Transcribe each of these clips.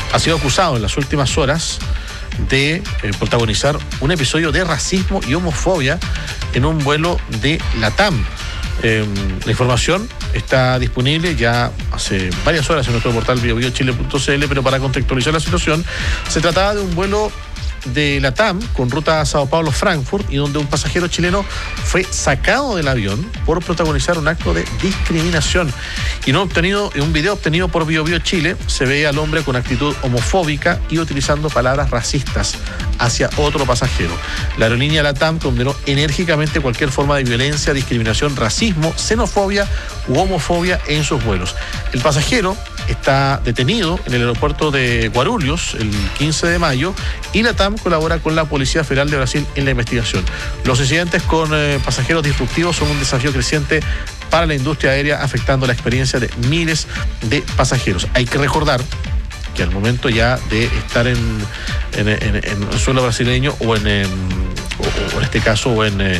ha sido acusado en las últimas horas de protagonizar un episodio de racismo y homofobia en un vuelo de LATAM. La información está disponible ya hace varias horas en nuestro portal biobiochile.cl, pero para contextualizar la situación, se trataba de un vuelo de LATAM con ruta a Sao Paulo-Frankfurt y donde un pasajero chileno fue sacado del avión por protagonizar un acto de discriminación. Y en un video obtenido por BioBio Chile se ve al hombre con actitud homofóbica y utilizando palabras racistas hacia otro pasajero. La aerolínea LATAM condenó enérgicamente cualquier forma de violencia, discriminación, racismo, xenofobia u homofobia en sus vuelos. El pasajero está detenido en el aeropuerto de Guarulhos el 15 de mayo y LATAM colabora con la Policía Federal de Brasil en la investigación. Los incidentes con pasajeros disruptivos son un desafío creciente para la industria aérea, afectando la experiencia de miles de pasajeros. Hay que recordar que al momento ya de estar en el suelo brasileño o en este caso o en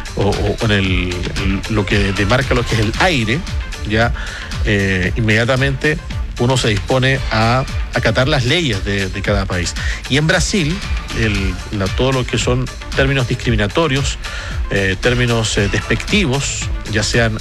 lo que demarca lo que es el aire, ya inmediatamente uno se dispone a acatar las leyes de cada país. Y en Brasil, todo lo que son términos discriminatorios, términos despectivos, ya sean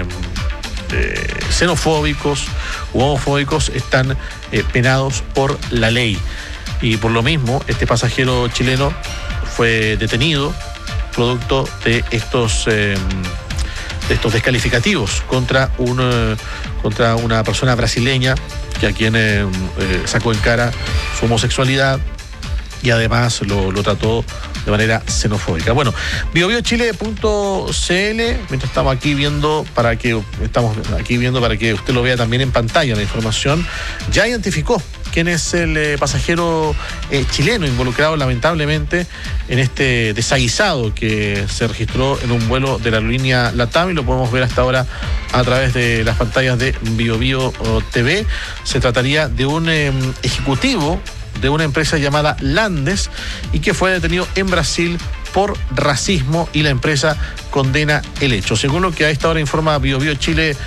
xenofóbicos u homofóbicos, están penados por la ley. Y por lo mismo, este pasajero chileno fue detenido producto de estos descalificativos contra una persona brasileña que a quien sacó en cara su homosexualidad y además lo trató de manera xenofóbica. Bueno, biobiochile.cl, mientras estamos aquí viendo para que usted lo vea también en pantalla la información, ya identificó quién es el pasajero chileno involucrado lamentablemente en este desaguisado que se registró en un vuelo de la aerolínea LATAM, y lo podemos ver hasta ahora a través de las pantallas de BioBio TV. Se trataría de un ejecutivo de una empresa llamada Landes y que fue detenido en Brasil por racismo, y la empresa condena el hecho. Según lo que a esta hora informa biobiochile.cl,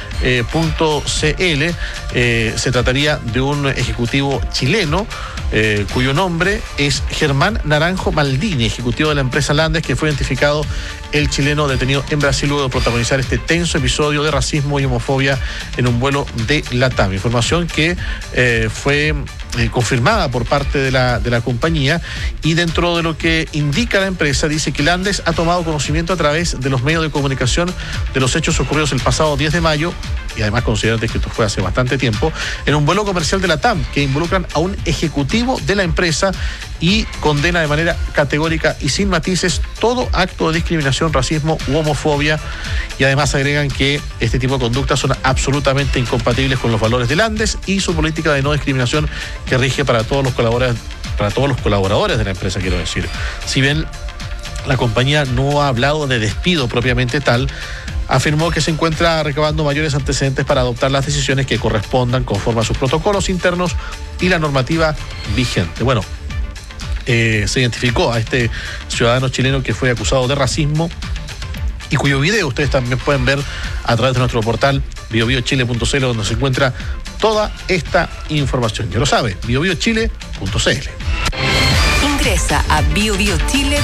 se trataría de un ejecutivo chileno cuyo nombre es Germán Naranjo Maldini, ejecutivo de la empresa Landes, que fue identificado el chileno detenido en Brasil luego de protagonizar este tenso episodio de racismo y homofobia en un vuelo de LATAM. Información que fue confirmada por parte de la compañía, y dentro de lo que indica la empresa dice que Landes ha tomado conocimiento a través de los medios de comunicación de los hechos ocurridos el pasado 10 de mayo, y además considerando que esto fue hace bastante tiempo, en un vuelo comercial de LATAM que involucran a un ejecutivo de la empresa, y condena de manera categórica y sin matices todo acto de discriminación, racismo u homofobia, y además agregan que este tipo de conductas son absolutamente incompatibles con los valores de Landes y su política de no discriminación que rige para todos los colaboradores de la empresa, quiero decir. Si bien la compañía no ha hablado de despido propiamente tal, afirmó que se encuentra recabando mayores antecedentes para adoptar las decisiones que correspondan conforme a sus protocolos internos y la normativa vigente. Bueno, se identificó a este ciudadano chileno que fue acusado de racismo y cuyo video ustedes también pueden ver a través de nuestro portal biobiochile.cl, donde se encuentra toda esta información. Ya lo sabe, biobiochile.cl. Ingresa a biobiochile.cl.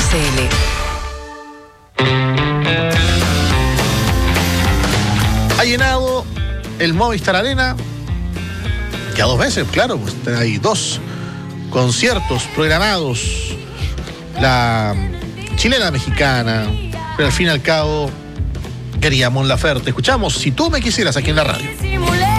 Ha llenado el Movistar Arena, que a 2 veces, claro, pues hay 2 conciertos programados, la chilena mexicana, pero al fin y al cabo queríamos la oferta. Escuchamos Si tú me quisieras aquí en la radio.